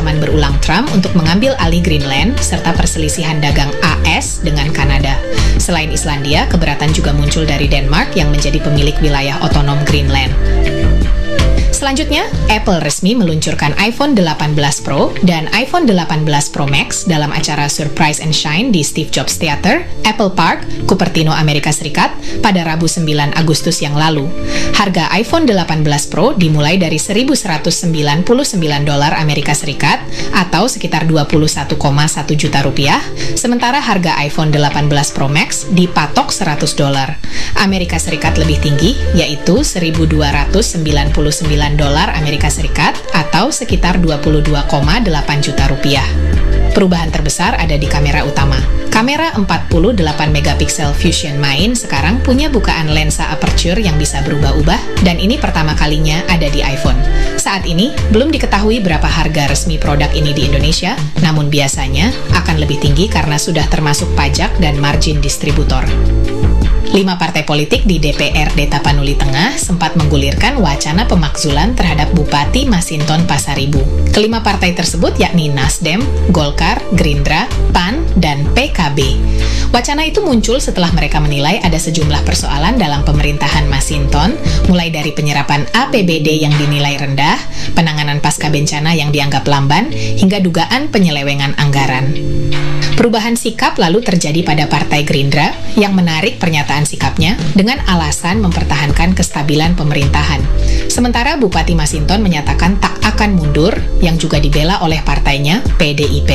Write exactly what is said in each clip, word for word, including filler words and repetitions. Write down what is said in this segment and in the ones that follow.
ancaman berulang Trump untuk mengambil alih Greenland serta perselisihan dagang A S dengan Kanada. Selain Islandia, keberatan juga muncul dari Denmark yang menjadi pemilik wilayah otonom Greenland. Selanjutnya, Apple resmi meluncurkan iPhone delapan belas Pro dan iPhone delapan belas Pro Max dalam acara Surprise and Shine di Steve Jobs Theater, Apple Park, Cupertino, Amerika Serikat pada Rabu sembilan Agustus yang lalu. Harga iPhone delapan belas Pro dimulai dari seribu seratus sembilan puluh sembilan dolar Amerika Serikat atau sekitar dua puluh satu koma satu juta rupiah, sementara harga iPhone delapan belas Pro Max dipatok seratus dolar Amerika Serikat lebih tinggi, yaitu seribu dua ratus sembilan puluh sembilan dolar Amerika Serikat atau sekitar dua puluh dua koma delapan juta rupiah. Perubahan terbesar ada di kamera utama. Kamera empat puluh delapan megapiksel Fusion Main sekarang punya bukaan lensa aperture yang bisa berubah-ubah dan ini pertama kalinya ada di iPhone. Saat ini, belum diketahui berapa harga resmi produk ini di Indonesia, namun biasanya akan lebih tinggi karena sudah termasuk pajak dan margin distributor. Lima partai politik di D P R D Tapanuli Tengah sempat menggulirkan wacana pemakzulan terhadap Bupati Masinton Pasaribu. Kelima partai tersebut yakni Nasdem, Golkar, Gerindra, P A N, dan P K B. Wacana itu muncul setelah mereka menilai ada sejumlah persoalan dalam pemerintahan Masinton, mulai dari penyerapan A P B D yang dinilai rendah, penanganan pasca bencana yang dianggap lamban, hingga dugaan penyelewengan anggaran. Perubahan sikap lalu terjadi pada Partai Gerindra yang menarik pernyataan sikapnya dengan alasan mempertahankan kestabilan pemerintahan. Sementara Bupati Masinton menyatakan tak akan mundur, yang juga dibela oleh partainya P D I P.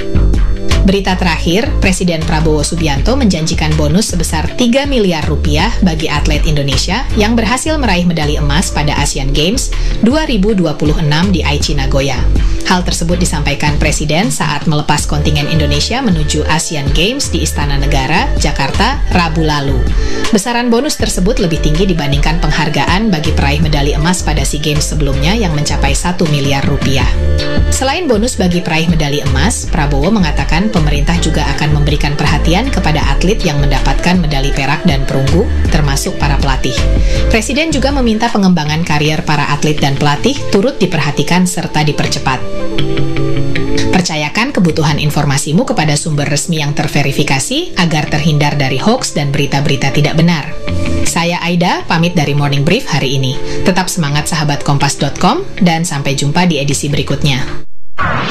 Berita terakhir, Presiden Prabowo Subianto menjanjikan bonus sebesar tiga miliar rupiah bagi atlet Indonesia yang berhasil meraih medali emas pada Asian Games dua ribu dua puluh enam di Aichi, Nagoya. Hal tersebut disampaikan Presiden saat melepas kontingen Indonesia menuju Asian Games di Istana Negara, Jakarta, Rabu lalu. Besaran bonus tersebut lebih tinggi dibandingkan penghargaan bagi peraih medali emas pada SEA Games sebelumnya yang mencapai satu miliar rupiah. Selain bonus bagi peraih medali emas, Prabowo mengatakan pemerintah juga akan memberikan perhatian kepada atlet yang mendapatkan medali perak dan perunggu, termasuk para pelatih. Presiden juga meminta pengembangan karier para atlet dan pelatih turut diperhatikan serta dipercepat. Percayakan kebutuhan informasimu kepada sumber resmi yang terverifikasi agar terhindar dari hoaks dan berita-berita tidak benar. Saya Aida, pamit dari Morning Brief hari ini. Tetap semangat sahabat kompas dot com dan sampai jumpa di edisi berikutnya.